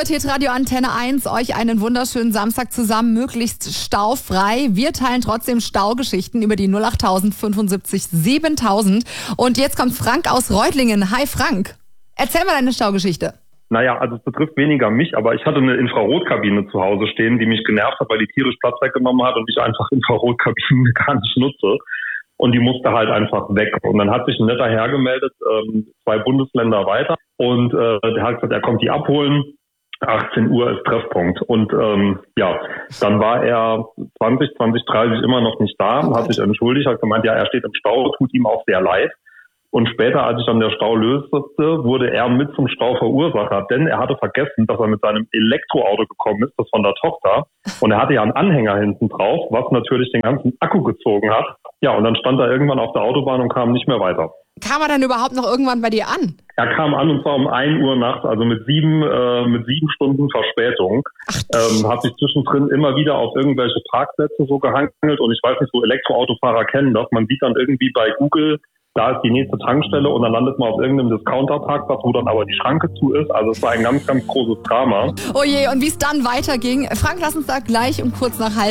hört Hitradio Antenne 1, euch einen wunderschönen Samstag zusammen, möglichst staufrei. Wir teilen trotzdem Staugeschichten über die 08000 75 7000. Und jetzt kommt Frank aus Reutlingen. Hi Frank, erzähl mal deine Staugeschichte. Naja, also es betrifft weniger mich, aber ich hatte eine Infrarotkabine zu Hause stehen, die mich genervt hat, weil die tierisch Platz weggenommen hat und ich einfach Infrarotkabinen gar nicht nutze. Und die musste halt einfach weg. Und dann hat sich ein netter Herr gemeldet, 2 Bundesländer weiter. Und der hat gesagt, er kommt die abholen. 18 Uhr ist Treffpunkt. Und dann war er 20:30 immer noch nicht da, hat sich entschuldigt, hat gemeint, ja, er steht im Stau, tut ihm auch sehr leid. Und später, als sich dann der Stau löste, wurde er mit zum Stauverursacher, denn er hatte vergessen, dass er mit seinem Elektroauto gekommen ist, das von der Tochter. Und er hatte ja einen Anhänger hinten drauf, was natürlich den ganzen Akku gezogen hat. Ja, und dann stand er irgendwann auf der Autobahn und kam nicht mehr weiter. Kam er dann überhaupt noch irgendwann bei dir an? Er kam an und zwar um 1 Uhr nachts, also mit 7 Stunden Verspätung. Hat sich zwischendrin immer wieder auf irgendwelche Parkplätze so gehangelt und ich weiß nicht, so Elektroautofahrer kennen das. Man sieht dann irgendwie bei Google, da ist die nächste Tankstelle und dann landet man auf irgendeinem Discounter-Parkplatz, wo dann aber die Schranke zu ist. Also es war ein ganz, ganz großes Drama. Oh je, und wie es dann weiterging. Frank, lass uns da gleich um kurz nach 12:30